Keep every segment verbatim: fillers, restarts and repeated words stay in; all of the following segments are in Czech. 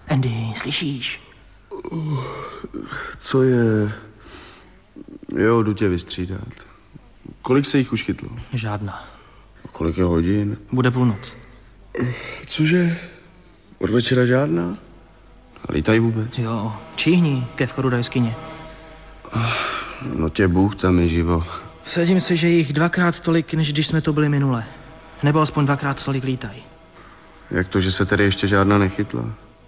Andy, slyšíš? Co je? Jo, jdu tě vystřídat. Kolik se jich už chytlo? Žádná. Kolik je hodin? Bude půlnoc. Cože? Od večera žádná? A lítají vůbec? Jo, číhni ke vchodu do jeskyně. No tě Bůh tam je živo. Sedím si, že jich dvakrát tolik, než když jsme to byli minule. Nebo aspoň dvakrát tolik lítají. Jak to, že se tady ještě žádná nechytla?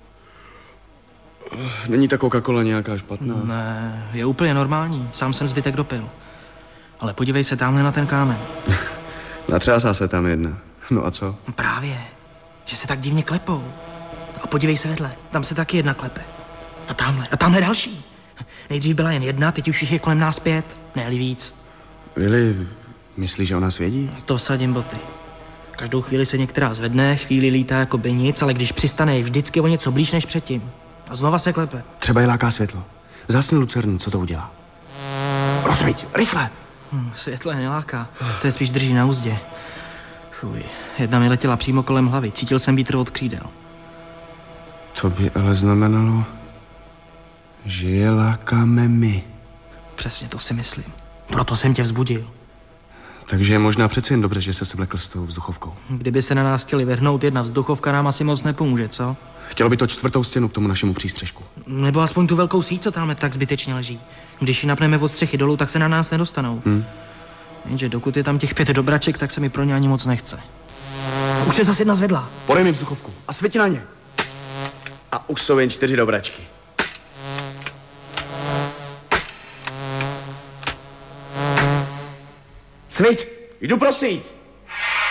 Není ta Coca-Cola nějaká špatná? Ne, je úplně normální. Sám jsem zbytek dopil. Ale podívej se tamhle na ten kámen. Natřásá se tam jedna. No a co? Právě, že se tak divně klepou. A podívej se vedle, tam se taky jedna klepe. A tamhle, a tamhle další. Nejdřív byla jen jedna, teď už jich je kolem nás pět, ne-li víc. Vili, myslíš, že ona svědí? To vsadím boty. Každou chvíli se některá zvedne, chvíli lítá jako by nic, ale když přistane, je vždycky o něco blíž než předtím. A znova se klepe. Třeba je láká světlo. Zasni lucernu, co to udělá? Rozsvíť, rychle! Hm, světle neláká, to je spíš drží na úzdě. Fuj, jedna mi letěla přímo kolem hlavy, cítil jsem vítr od křídel. To by ale znamenalo, že je lákáme my. Přesně to si myslím. Proto jsem tě vzbudil. Takže je možná přeci jen dobře, že se svlekl s tou vzduchovkou. Kdyby se na nás chtěli vrhnout, jedna vzduchovka nám asi moc nepomůže, co? Chtělo by to čtvrtou stěnu k tomu našemu přístřežku. Nebo aspoň tu velkou síť, co tam tak zbytečně leží. Když ji napneme od střechy dolů, tak se na nás nedostanou. Hmm. Jenže dokud je tam těch pět dobraček, tak se mi pro ně ani moc nechce. Už se zase jedna zvedla. Podej mi vzduchovku a světi na ně. A už jsou jen čtyři dobračky. Sviť, jdu pro síť.